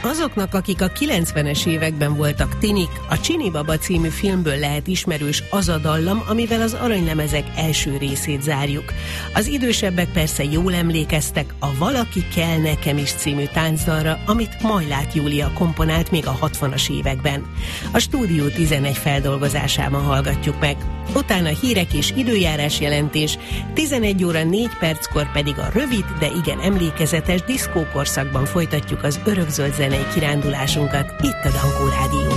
Azoknak, akik a 90-es években voltak tinik, a Csini Baba című filmből lehet ismerős az a dallam, amivel az aranylemezek első részét zárjuk. Az idősebbek persze jól emlékeztek a Valaki kell nekem is című táncdalra, amit Majlát Júlia komponált még a 60-as években. A Stúdió 11 feldolgozásában hallgatjuk meg. Utána hírek és időjárás jelentés, 11 óra 4 perckor pedig a rövid, de igen emlékezetes diszkókorszakban folytatjuk az örökzöld zenei kirándulásunkat itt a Dankó Rádió.